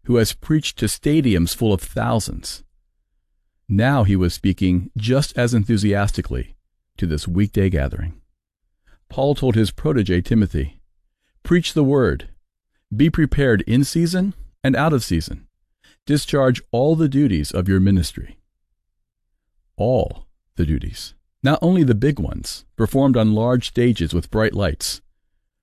who has preached to stadiums full of thousands. Now he was speaking just as enthusiastically to this weekday gathering. Paul told his protege Timothy, "Preach the word. Be prepared in season and out of season. Discharge all the duties of your ministry." All the duties. Not only the big ones, performed on large stages with bright lights,